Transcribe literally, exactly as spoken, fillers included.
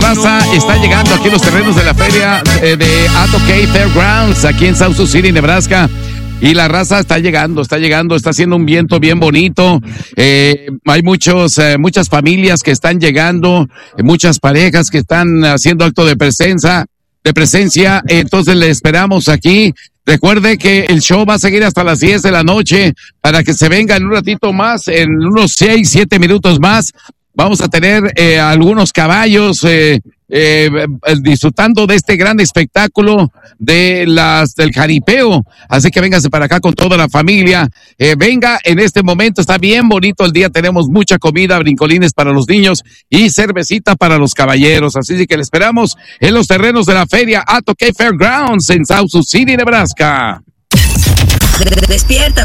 raza está llegando aquí en los terrenos de la feria eh, de Atto Cay Fairgrounds, aquí en South Sioux City, Nebraska. Y la raza está llegando, está llegando, está haciendo un viento bien bonito. Eh, hay muchos, eh, muchas familias que están llegando, eh, muchas parejas que están haciendo acto de presencia, de presencia. Entonces le esperamos aquí. Recuerde que el show va a seguir hasta las diez de la noche para que se venga en un ratito más, en unos seis, siete minutos más. Vamos a tener eh, algunos caballos eh, eh, disfrutando de este gran espectáculo de las del jaripeo. Así que véngase para acá con toda la familia. Eh, venga en este momento, está bien bonito el día. Tenemos mucha comida, brincolines para los niños y cervecita para los caballeros. Así que le esperamos en los terrenos de la feria Atto Cay Fairgrounds en South Sioux City, Nebraska. Despierta.